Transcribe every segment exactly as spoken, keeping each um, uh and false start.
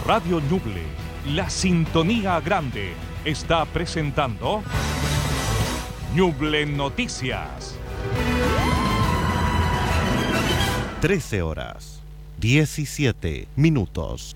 Radio Ñuble, la sintonía grande, está presentando Ñuble Noticias. trece horas, diecisiete minutos.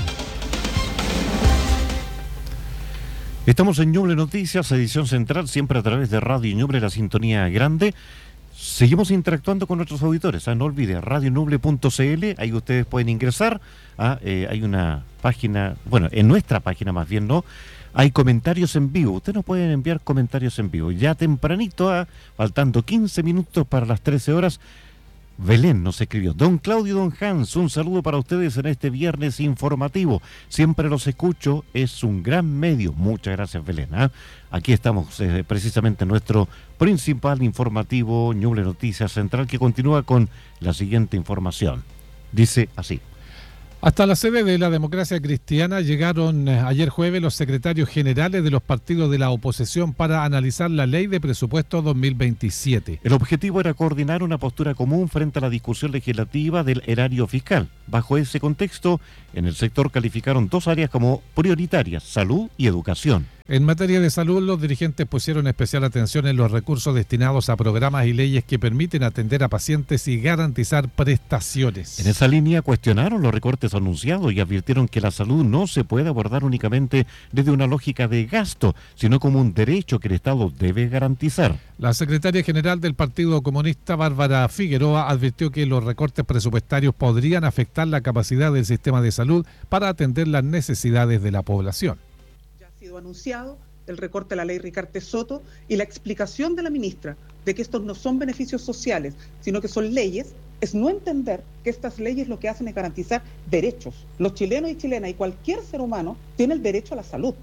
Estamos en Ñuble Noticias, edición central, siempre a través de Radio Ñuble, la sintonía grande. Seguimos interactuando con nuestros auditores. ¿eh? No olvide, radio ñuble punto c l, ahí ustedes pueden ingresar. ¿ah? Eh, hay una página, bueno, en nuestra página más bien, ¿no? Hay comentarios en vivo. Ustedes nos pueden enviar comentarios en vivo. Ya tempranito, ¿ah? faltando quince minutos para las trece horas, Belén nos escribió: Don Claudio, Don Hans, un saludo para ustedes en este viernes informativo. Siempre los escucho, es un gran medio. Muchas gracias, Belén. ¿eh? Aquí estamos, eh, precisamente nuestro principal informativo, Ñuble Noticias Central, que continúa con la siguiente información. Dice así. Hasta la sede de la Democracia Cristiana llegaron ayer jueves los secretarios generales de los partidos de la oposición para analizar la ley de presupuesto dos mil veintisiete. El objetivo era coordinar una postura común frente a la discusión legislativa del erario fiscal. Bajo ese contexto, en el sector calificaron dos áreas como prioritarias: salud y educación. En materia de salud, los dirigentes pusieron especial atención en los recursos destinados a programas y leyes que permiten atender a pacientes y garantizar prestaciones. En esa línea cuestionaron los recortes anunciados y advirtieron que la salud no se puede abordar únicamente desde una lógica de gasto, sino como un derecho que el Estado debe garantizar. La secretaria general del Partido Comunista, Bárbara Figueroa, advirtió que los recortes presupuestarios podrían afectar la capacidad del sistema de salud para atender las necesidades de la población. Anunciado el recorte de la ley Ricarte Soto y la explicación de la ministra de que estos no son beneficios sociales, sino que son leyes, es no entender que estas leyes lo que hacen es garantizar derechos. Los chilenos y chilenas y cualquier ser humano tiene el derecho a la salud.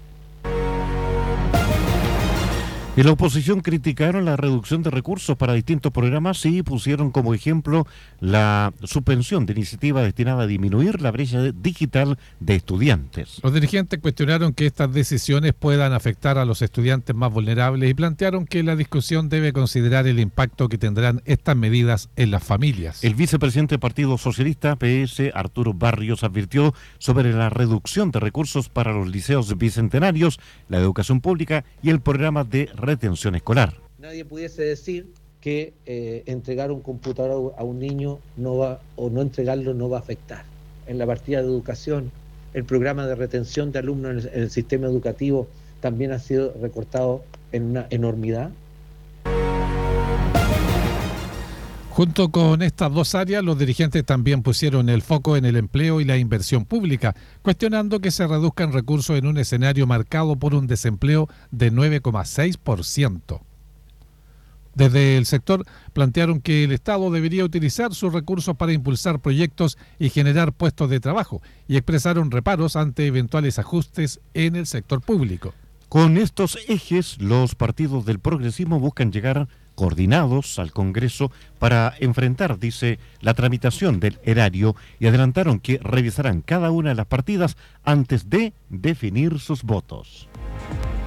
En la oposición criticaron la reducción de recursos para distintos programas y pusieron como ejemplo la suspensión de iniciativa destinada a disminuir la brecha digital de estudiantes. Los dirigentes cuestionaron que estas decisiones puedan afectar a los estudiantes más vulnerables y plantearon que la discusión debe considerar el impacto que tendrán estas medidas en las familias. El vicepresidente del Partido Socialista, P S, Arturo Barrios, advirtió sobre la reducción de recursos para los liceos bicentenarios, la educación pública y el programa de retención escolar. Nadie pudiese decir que eh, entregar un computador a un niño no va, o no entregarlo no va a afectar. En la partida de educación, el programa de retención de alumnos en el, en el sistema educativo también ha sido recortado en una enormidad. Junto con estas dos áreas, los dirigentes también pusieron el foco en el empleo y la inversión pública, cuestionando que se reduzcan recursos en un escenario marcado por un desempleo de nueve coma seis por ciento. Desde el sector plantearon que el Estado debería utilizar sus recursos para impulsar proyectos y generar puestos de trabajo, y expresaron reparos ante eventuales ajustes en el sector público. Con estos ejes, los partidos del progresismo buscan llegar coordinados al Congreso para enfrentar, dice, la tramitación del erario, y adelantaron que revisarán cada una de las partidas antes de definir sus votos.